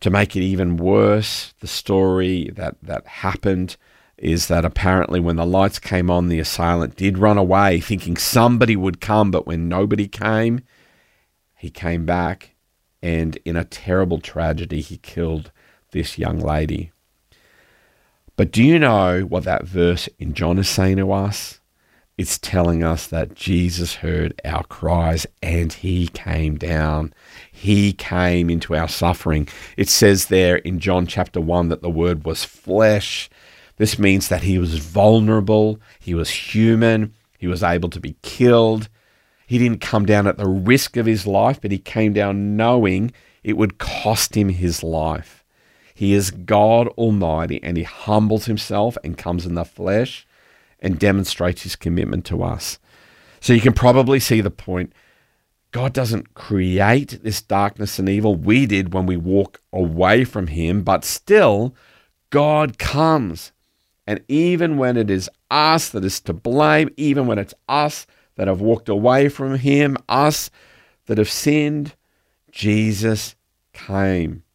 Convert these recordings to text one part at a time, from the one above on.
To make it even worse, the story that happened is that apparently when the lights came on, the assailant did run away thinking somebody would come, but when nobody came, he came back, and in a terrible tragedy, he killed this young lady. But do you know what that verse in John is saying to us? It's telling us that Jesus heard our cries and he came down. He came into our suffering. It says there in John chapter 1 that the word was flesh. This means that he was vulnerable, he was human, he was able to be killed. He didn't come down at the risk of his life, but he came down knowing it would cost him his life. He is God Almighty, and he humbles himself and comes in the flesh and demonstrates his commitment to us. So you can probably see the point. God doesn't create this darkness and evil. We did when we walk away from him, but still, God comes. And even when it is us that is to blame, even when it's us that have walked away from him, us that have sinned, Jesus came.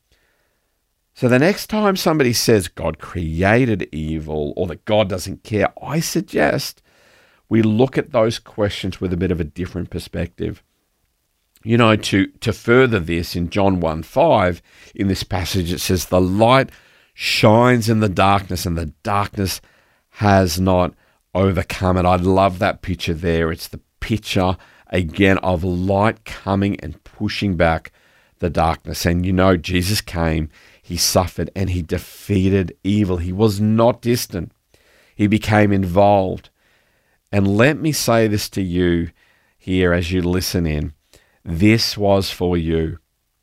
So the next time somebody says God created evil or that God doesn't care, I suggest we look at those questions with a bit of a different perspective. You know, to further this, in John 1:5, in this passage, it says, the light shines in the darkness and the darkness has not overcome it. I love that picture there. It's the picture, again, of light coming and pushing back the darkness. And you know, Jesus came, he suffered, and he defeated evil. He was not distant. He became involved. And let me say this to you here as you listen in. This was for you.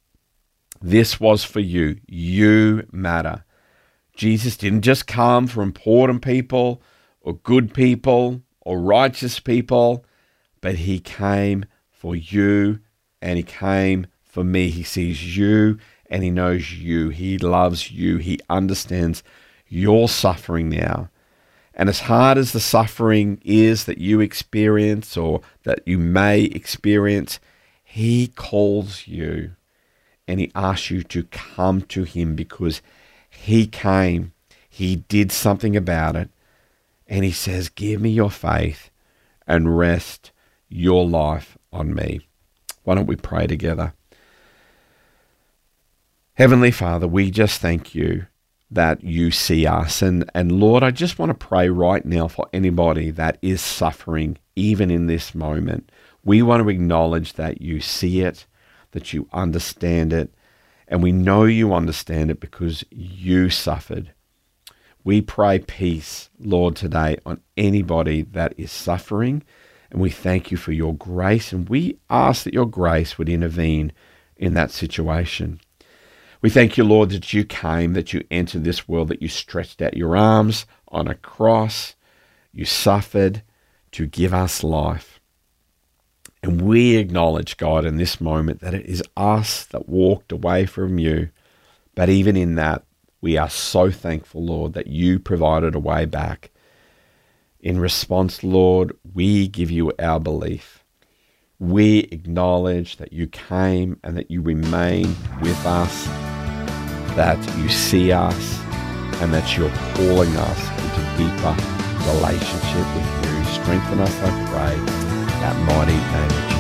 This was for you. You matter. Jesus didn't just come for important people or good people or righteous people, but he came for you and he came for me. He sees you and he knows you. He loves you. He understands your suffering now. And as hard as the suffering is that you experience or that you may experience, he calls you and he asks you to come to him because he came. He did something about it. And he says, give me your faith and rest your life on me. Why don't we pray together? Heavenly Father, we just thank you that you see us. And Lord, I just want to pray right now for anybody that is suffering, even in this moment. We want to acknowledge that you see it, that you understand it, and we know you understand it because you suffered. We pray peace, Lord, today on anybody that is suffering, and we thank you for your grace, and we ask that your grace would intervene in that situation. We thank you, Lord, that you came, that you entered this world, that you stretched out your arms on a cross, you suffered to give us life. And we acknowledge, God, in this moment that it is us that walked away from you. But even in that, we are so thankful, Lord, that you provided a way back. In response, Lord, we give you our belief. We acknowledge that you came and that you remain with us, that you see us, and that you're calling us into deeper relationship with you. Strengthen us, I pray, in that mighty name of Jesus.